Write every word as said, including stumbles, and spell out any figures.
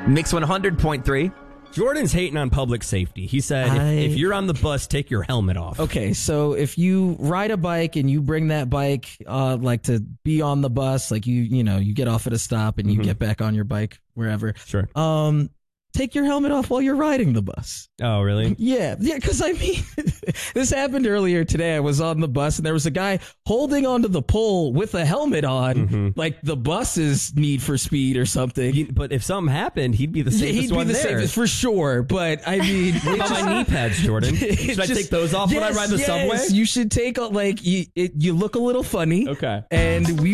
Mix one hundred point three. Jordan's hating on public safety. He said, I- if, if you're on the bus, take your helmet off. Okay, so if you ride a bike and you bring that bike, uh, like to be on the bus, like you, you know, you get off at a stop and you Mhm. get back on your bike wherever. Sure. Um, take your helmet off while you're riding the bus. Oh, really? Yeah, yeah, because I mean, this happened earlier today. I was on the bus and there was a guy holding onto the pole with a helmet on, Mhm. like the bus is Need for Speed or something. He- but if something happened, he'd be the Yeah, safest he'd be one the there. safest for sure, but I mean, What about my knee pads, Jordan? Should I Just- take those off when I yes, ride the yes, subway? You should take a, like you. It, you look a little funny. Okay. And we